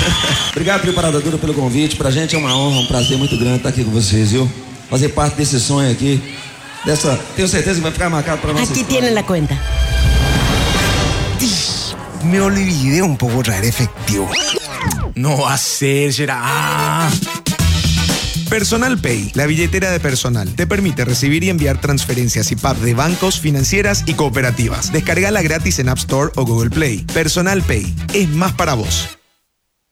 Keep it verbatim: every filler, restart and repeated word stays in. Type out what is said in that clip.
Obrigado, preparadora, pelo convite. Pra gente é uma honra, um prazer muito grande estar aqui com vocês, viu? Fazer parte desse sonho aqui. Dessa, tenho certeza que vai ficar marcado para nossa Aquí história. tienen la cuenta. Me olvidé un poco traer efectivo. No va a ser, será. Ah. Personal Pay, la billetera de personal, te permite recibir y enviar transferencias y P A P de bancos, financieras y cooperativas. Descargala gratis en App Store o Google Play. Personal Pay, es más para vos.